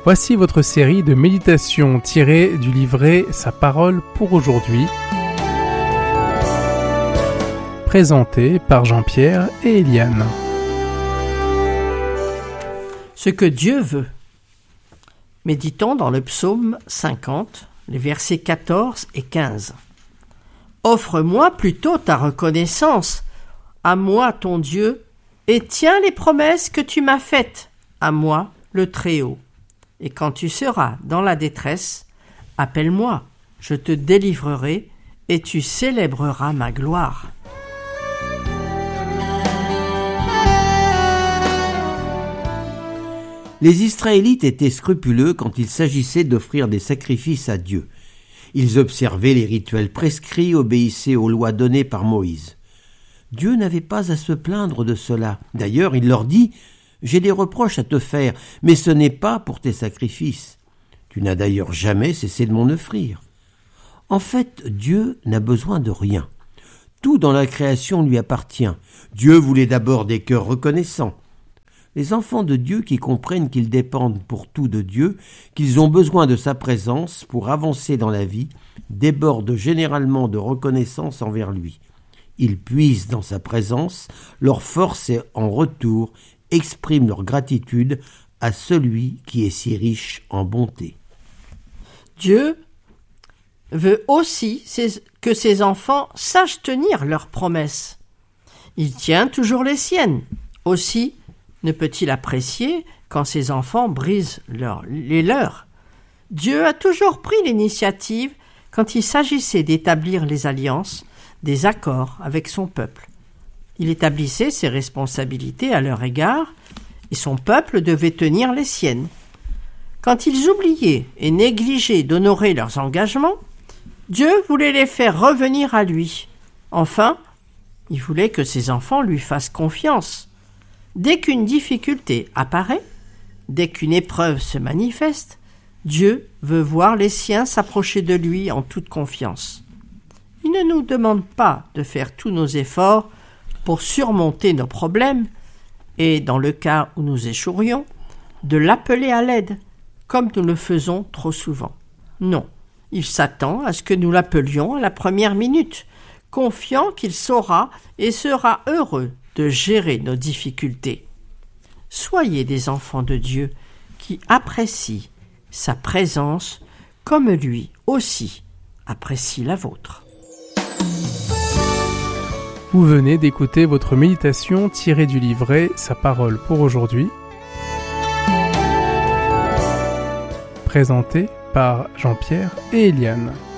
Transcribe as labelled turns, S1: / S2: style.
S1: Voici votre série de méditations tirées du livret Sa parole pour aujourd'hui, présentée par Jean-Pierre et Eliane.
S2: Ce que Dieu veut. Méditons dans le psaume 50, les versets 14 et 15. Offre-moi plutôt ta reconnaissance, à moi ton Dieu, et tiens les promesses que tu m'as faites, à moi le Très-Haut. Et quand tu seras dans la détresse, appelle-moi, je te délivrerai, et tu célébreras ma gloire.
S3: Les Israélites étaient scrupuleux quand il s'agissait d'offrir des sacrifices à Dieu. Ils observaient les rituels prescrits, obéissaient aux lois données par Moïse. Dieu n'avait pas à se plaindre de cela. D'ailleurs, il leur dit « J'ai des reproches à te faire, mais ce n'est pas pour tes sacrifices. Tu n'as d'ailleurs jamais cessé de m'en offrir. » En fait, Dieu n'a besoin de rien. Tout dans la création lui appartient. Dieu voulait d'abord des cœurs reconnaissants. Les enfants de Dieu qui comprennent qu'ils dépendent pour tout de Dieu, qu'ils ont besoin de sa présence pour avancer dans la vie, débordent généralement de reconnaissance envers lui. Ils puisent dans sa présence leur force et en retour expriment leur gratitude à celui qui est si riche en bonté.
S2: Dieu veut aussi que ses enfants sachent tenir leurs promesses. Il tient toujours les siennes. Aussi, ne peut-il apprécier quand ses enfants brisent les leurs? Dieu a toujours pris l'initiative quand il s'agissait d'établir les alliances, des accords avec son peuple. Il établissait ses responsabilités à leur égard et son peuple devait tenir les siennes. Quand ils oubliaient et négligeaient d'honorer leurs engagements, Dieu voulait les faire revenir à lui. Enfin, il voulait que ses enfants lui fassent confiance. Dès qu'une difficulté apparaît, dès qu'une épreuve se manifeste, Dieu veut voir les siens s'approcher de lui en toute confiance. Il ne nous demande pas de faire tous nos efforts pour surmonter nos problèmes et, dans le cas où nous échouerions, de l'appeler à l'aide, comme nous le faisons trop souvent. Non, il s'attend à ce que nous l'appelions à la première minute, confiant qu'il saura et sera heureux de gérer nos difficultés. Soyez des enfants de Dieu qui apprécient sa présence comme lui aussi apprécie la vôtre.
S1: Vous venez d'écouter votre méditation tirée du livret Sa parole pour aujourd'hui, présentée par Jean-Pierre et Eliane.